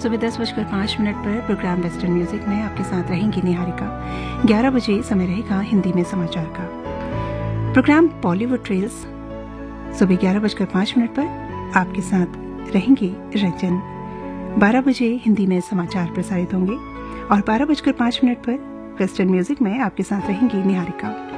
सुबह 10:05 पर programme western music में आपके साथ रहेंगी निहारिका। 11 बजे समय रहेगा हिंदी में समाचार का। प्रोग्राम बॉलीवुड ट्रेल्स सुबह 11:05 पर आपके साथ रहेंगे रंजन। 12 बजे हिंदी में समाचार प्रसारित होंगे और 12:05 पर वेस्टर्न म्यूजिक में आपके साथ रहेंगी निहारिका।